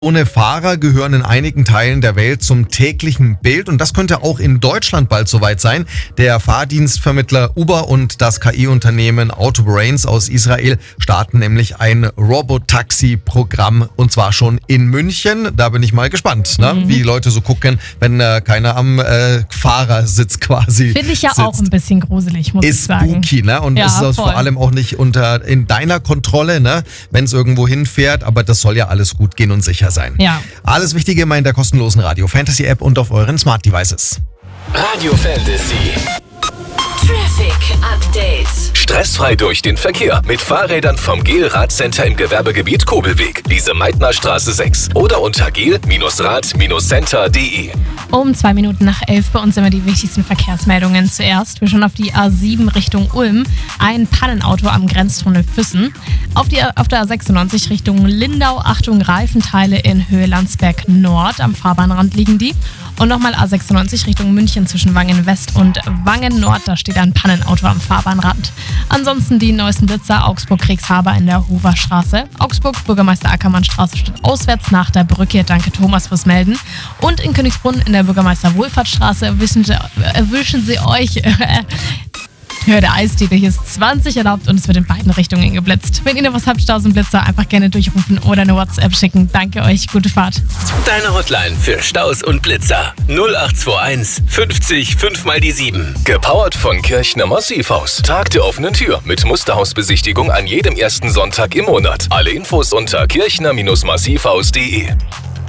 Ohne Fahrer gehören in einigen Teilen der Welt zum täglichen Bild und das könnte auch in Deutschland bald soweit sein. Der Fahrdienstvermittler Uber und das KI-Unternehmen Autobrains aus Israel starten nämlich ein Robotaxi-Programm und zwar schon in München. Da bin ich mal gespannt, wie die Leute so gucken, wenn keiner am Fahrersitz quasi Finde ich ja sitzt. auch ein bisschen gruselig, muss ich Ist sagen. spooky, ne? Und Ja, ist das voll. vor allem auch nicht in deiner Kontrolle, ne? Wenn es irgendwo hinfährt, aber das soll ja alles gut gehen und sicher sein. Ja. Alles Wichtige immer in der kostenlosen Radio Fantasy App und auf euren Smart Devices. Radio Fantasy. Traffic Update. Stressfrei durch den Verkehr mit Fahrrädern vom Gel-Radcenter im Gewerbegebiet Kobelweg, Lise-Meitner Straße 6 oder unter gel-rad-center.de. Um 11:02 bei uns immer die wichtigsten Verkehrsmeldungen. Zuerst, wir schauen auf die A7 Richtung Ulm. Ein Pannenauto am Grenztunnel Füssen. Auf der A96 Richtung Lindau, Achtung, Reifenteile in Höhe Landsberg Nord. Am Fahrbahnrand liegen die. Und nochmal A96 Richtung München zwischen Wangen West und Wangen Nord. Da steht ein Pannenauto am Fahrbahnrand. Ansonsten die neuesten Blitzer Augsburg-Kriegshaber in der Hoferstraße. Augsburg, Bürgermeister Ackermann Straße steht auswärts nach der Brücke. Danke Thomas fürs Melden. Und in Königsbrunn in der Bürgermeister Wohlfahrtsstraße erwischen Sie euch... Der Eisdiele, hier ist 20 erlaubt und es wird in beiden Richtungen geblitzt. Wenn ihr noch was habt, Staus und Blitzer, einfach gerne durchrufen oder eine WhatsApp schicken. Danke euch, gute Fahrt. Deine Hotline für Staus und Blitzer 0821 50 5 mal die 7. Gepowert von Kirchner Massivhaus. Tag der offenen Tür mit Musterhausbesichtigung an jedem ersten Sonntag im Monat. Alle Infos unter kirchner-massivhaus.de.